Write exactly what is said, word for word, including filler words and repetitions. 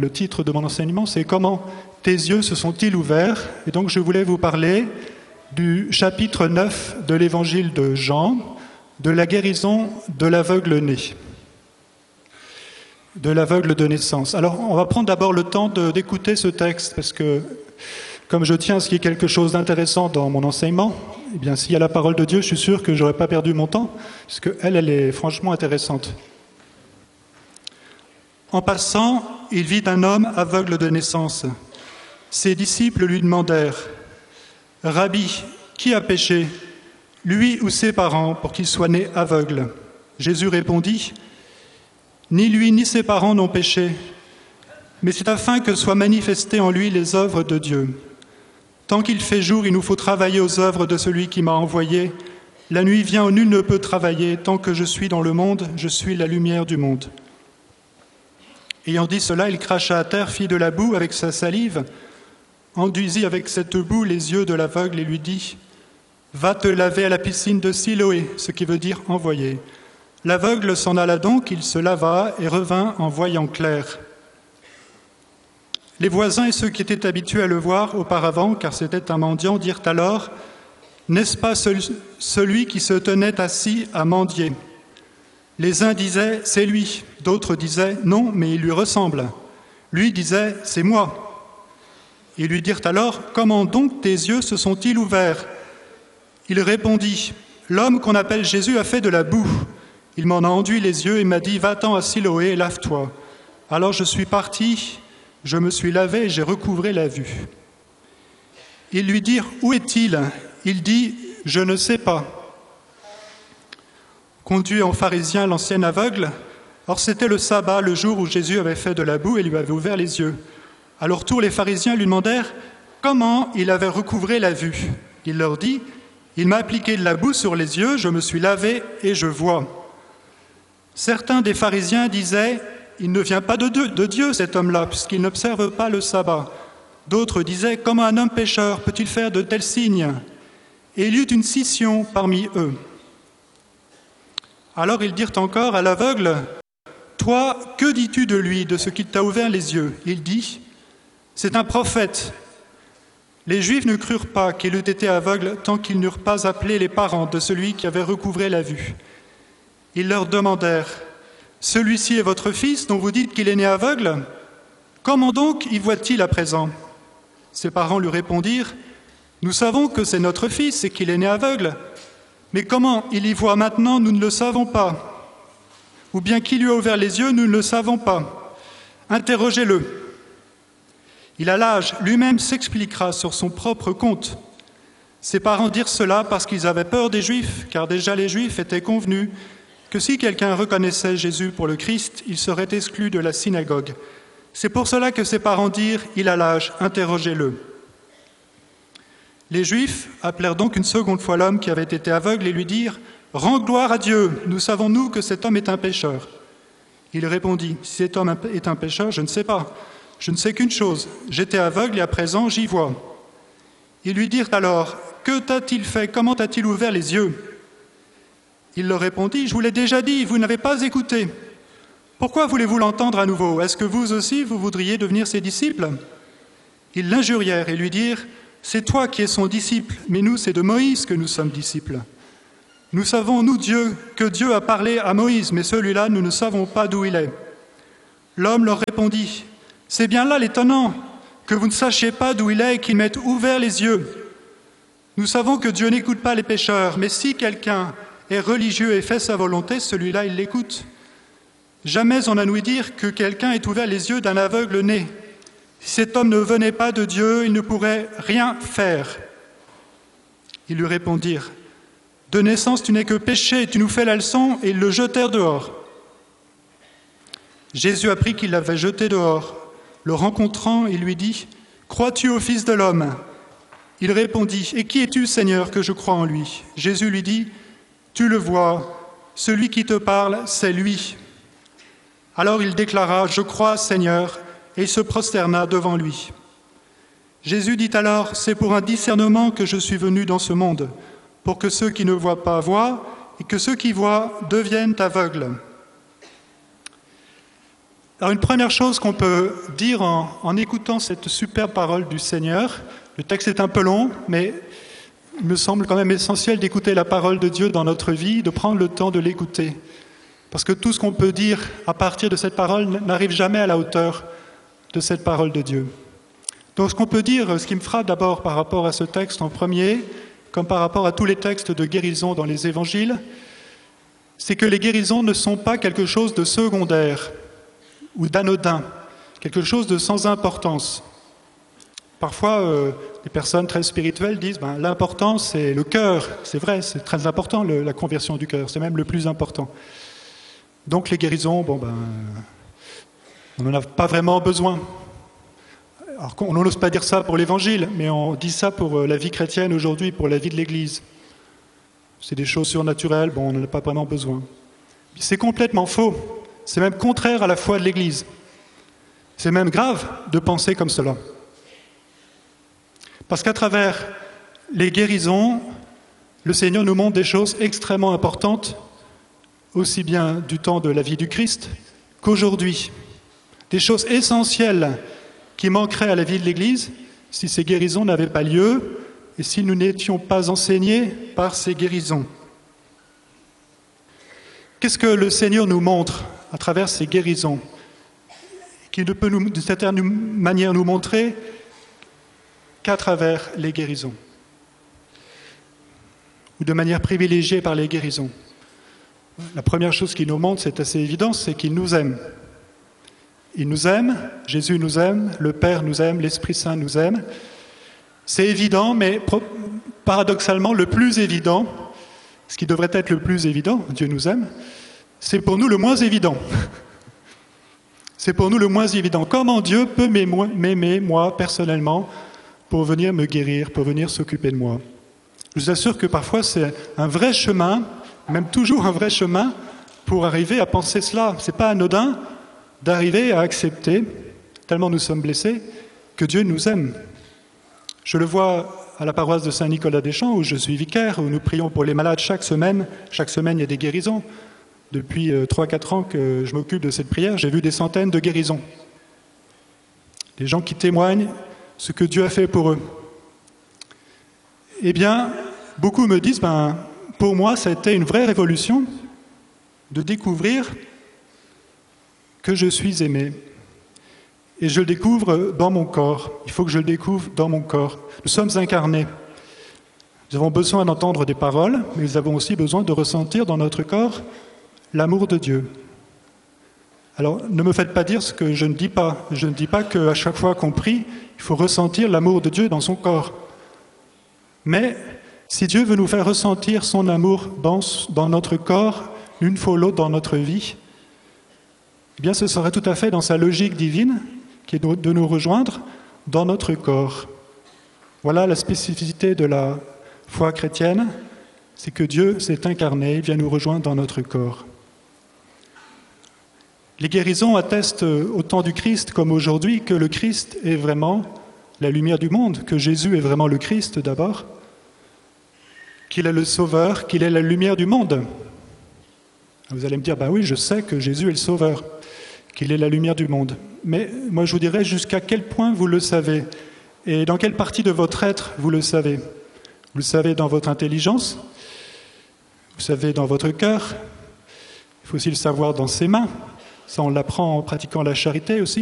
Le titre de mon enseignement, c'est « Comment tes yeux se sont-ils ouverts ?» Et donc je voulais vous parler du chapitre neuf de l'évangile de Jean, de la guérison de l'aveugle né, de l'aveugle de naissance. Alors on va prendre d'abord le temps de, d'écouter ce texte, parce que comme je tiens à ce qu'il y ait quelque chose d'intéressant dans mon enseignement, eh bien s'il y a la parole de Dieu, je suis sûr que je n'aurais pas perdu mon temps, parce qu'elle, elle est franchement intéressante. En passant, il vit un homme aveugle de naissance. Ses disciples lui demandèrent « Rabbi, qui a péché, lui ou ses parents, pour qu'il soit né aveugle ?» Jésus répondit « Ni lui ni ses parents n'ont péché, mais c'est afin que soient manifestées en lui les œuvres de Dieu. Tant qu'il fait jour, il nous faut travailler aux œuvres de celui qui m'a envoyé. La nuit vient où nul ne peut travailler. Tant que je suis dans le monde, je suis la lumière du monde. » Ayant dit cela, il cracha à terre, fit de la boue avec sa salive, enduisit avec cette boue les yeux de l'aveugle et lui dit « Va te laver à la piscine de Siloé », ce qui veut dire « envoyer ». L'aveugle s'en alla donc, il se lava et revint en voyant clair. Les voisins et ceux qui étaient habitués à le voir auparavant, car c'était un mendiant, dirent alors « N'est-ce pas celui qui se tenait assis à mendier ?» Les uns disaient « C'est lui », d'autres disaient « Non, mais il lui ressemble ». Lui disait « C'est moi ». Ils lui dirent alors « Comment donc tes yeux se sont-ils ouverts ?» Il répondit « L'homme qu'on appelle Jésus a fait de la boue. Il m'en a enduit les yeux et m'a dit « Va-t'en à Siloé et lave-toi ». Alors je suis parti, je me suis lavé et j'ai recouvré la vue. Ils lui dirent « Où est-il » Il dit « Je ne sais pas ». Conduit en pharisien l'ancien aveugle, or c'était le sabbat, le jour où Jésus avait fait de la boue et lui avait ouvert les yeux. À leur tour, les pharisiens lui demandèrent comment il avait recouvré la vue. Il leur dit « Il m'a appliqué de la boue sur les yeux, je me suis lavé et je vois. » Certains des pharisiens disaient « Il ne vient pas de Dieu, de Dieu cet homme-là, puisqu'il n'observe pas le sabbat. » D'autres disaient « Comment un homme pécheur peut-il faire de tels signes ?» Et il y eut une scission parmi eux. Alors ils dirent encore à l'aveugle « Toi, que dis-tu de lui, de ce qui t'a ouvert les yeux ?» Il dit « C'est un prophète. » Les Juifs ne crurent pas qu'il eût été aveugle tant qu'ils n'eurent pas appelé les parents de celui qui avait recouvré la vue. Ils leur demandèrent « Celui-ci est votre fils dont vous dites qu'il est né aveugle ? Comment donc y voit-il à présent ?» Ses parents lui répondirent « Nous savons que c'est notre fils et qu'il est né aveugle. Mais comment il y voit maintenant, nous ne le savons pas. Ou bien qui lui a ouvert les yeux, nous ne le savons pas. Interrogez-le. Il a l'âge, lui-même s'expliquera sur son propre compte. » Ses parents dirent cela parce qu'ils avaient peur des Juifs, car déjà les Juifs étaient convenus que si quelqu'un reconnaissait Jésus pour le Christ, il serait exclu de la synagogue. C'est pour cela que ses parents dirent « Il a l'âge, interrogez-le. » Les Juifs appelèrent donc une seconde fois l'homme qui avait été aveugle et lui dirent « Rends gloire à Dieu, nous savons nous que cet homme est un pécheur. » Il répondit « Si cet homme est un pécheur, je ne sais pas. Je ne sais qu'une chose, j'étais aveugle et à présent j'y vois. » Ils lui dirent alors « Que t'a-t-il fait? Comment t'a-t-il ouvert les yeux ?» Il leur répondit « Je vous l'ai déjà dit, vous n'avez pas écouté. Pourquoi voulez-vous l'entendre à nouveau? Est-ce que vous aussi, vous voudriez devenir ses disciples ?» Ils l'injurièrent et lui dirent « C'est toi qui es son disciple, mais nous, c'est de Moïse que nous sommes disciples. Nous savons, nous, Dieu, que Dieu a parlé à Moïse, mais celui-là, nous ne savons pas d'où il est. » L'homme leur répondit « C'est bien là l'étonnant, que vous ne sachiez pas d'où il est et qu'il m'ait ouvert les yeux. Nous savons que Dieu n'écoute pas les pécheurs, mais si quelqu'un est religieux et fait sa volonté, celui-là, il l'écoute. Jamais on n'a ouï dire que quelqu'un ait ouvert les yeux d'un aveugle né. Si cet homme ne venait pas de Dieu, il ne pourrait rien faire. » Ils lui répondirent « De naissance, tu n'es que péché, tu nous fais la leçon. » Et ils le jetèrent dehors. Jésus apprit qu'il l'avait jeté dehors. Le rencontrant, il lui dit « Crois-tu au Fils de l'homme ?» Il répondit « Et qui es-tu, Seigneur, que je crois en lui ?» Jésus lui dit « Tu le vois, celui qui te parle, c'est lui. » Alors il déclara « Je crois, Seigneur », et il se prosterna devant lui. Jésus dit alors « C'est pour un discernement que je suis venu dans ce monde, pour que ceux qui ne voient pas voient, et que ceux qui voient deviennent aveugles. » Alors une première chose qu'on peut dire en, en écoutant cette superbe parole du Seigneur, le texte est un peu long, mais il me semble quand même essentiel d'écouter la parole de Dieu dans notre vie, de prendre le temps de l'écouter. Parce que tout ce qu'on peut dire à partir de cette parole n'arrive jamais à la hauteur de cette parole de Dieu. Donc ce qu'on peut dire, ce qui me frappe d'abord par rapport à ce texte en premier, comme par rapport à tous les textes de guérison dans les évangiles, c'est que les guérisons ne sont pas quelque chose de secondaire ou d'anodin, quelque chose de sans importance. Parfois, euh, les personnes très spirituelles disent ben, l'important c'est le cœur. C'est vrai, c'est très important le, la conversion du cœur, c'est même le plus important. Donc les guérisons, bon ben, on n'en a pas vraiment besoin. Alors on n'ose pas dire ça pour l'Évangile, mais on dit ça pour la vie chrétienne aujourd'hui, pour la vie de l'Église. C'est des choses surnaturelles, bon, on n'en a pas vraiment besoin. C'est complètement faux. C'est même contraire à la foi de l'Église. C'est même grave de penser comme cela. Parce qu'à travers les guérisons, le Seigneur nous montre des choses extrêmement importantes, aussi bien du temps de la vie du Christ qu'aujourd'hui. Des choses essentielles qui manqueraient à la vie de l'Église si ces guérisons n'avaient pas lieu et si nous n'étions pas enseignés par ces guérisons. Qu'est-ce que le Seigneur nous montre à travers ces guérisons, qui ne peut nous, d'une certaine manière nous montrer qu'à travers les guérisons, ou de manière privilégiée par les guérisons. La première chose qu'il nous montre, c'est assez évident, c'est qu'il nous aime. Il nous aime, Jésus nous aime, le Père nous aime, l'Esprit Saint nous aime. C'est évident, mais paradoxalement, le plus évident, ce qui devrait être le plus évident, Dieu nous aime, c'est pour nous le moins évident. C'est pour nous le moins évident. Comment Dieu peut m'aimer, moi, personnellement, pour venir me guérir, pour venir s'occuper de moi? Je vous assure que parfois c'est un vrai chemin, même toujours un vrai chemin, pour arriver à penser cela. Ce n'est pas anodin d'arriver à accepter, tellement nous sommes blessés, que Dieu nous aime. Je le vois à la paroisse de Saint-Nicolas-des-Champs, où je suis vicaire, où nous prions pour les malades chaque semaine. Chaque semaine, il y a des guérisons. Depuis trois quatre ans que je m'occupe de cette prière, j'ai vu des centaines de guérisons. Des gens qui témoignent ce que Dieu a fait pour eux. Eh bien, beaucoup me disent, ben, pour moi, ça a été une vraie révolution de découvrir que je suis aimé. Et je le découvre dans mon corps. Il faut que je le découvre dans mon corps. Nous sommes incarnés. Nous avons besoin d'entendre des paroles, mais nous avons aussi besoin de ressentir dans notre corps l'amour de Dieu. Alors, ne me faites pas dire ce que je ne dis pas. Je ne dis pas qu'à chaque fois qu'on prie, il faut ressentir l'amour de Dieu dans son corps. Mais si Dieu veut nous faire ressentir son amour dans, dans notre corps, une fois ou l'autre dans notre vie, eh bien ce serait tout à fait dans sa logique divine, qui est de nous rejoindre dans notre corps. Voilà la spécificité de la foi chrétienne, c'est que Dieu s'est incarné, il vient nous rejoindre dans notre corps. Les guérisons attestent au temps du Christ comme aujourd'hui que le Christ est vraiment la lumière du monde, que Jésus est vraiment le Christ d'abord, qu'il est le Sauveur, qu'il est la lumière du monde. Vous allez me dire, ben oui, je sais que Jésus est le Sauveur, qu'il est la lumière du monde. Mais moi je vous dirais jusqu'à quel point vous le savez et dans quelle partie de votre être vous le savez. Vous le savez dans votre intelligence, vous le savez dans votre cœur, il faut aussi le savoir dans ses mains. Ça, on l'apprend en pratiquant la charité aussi.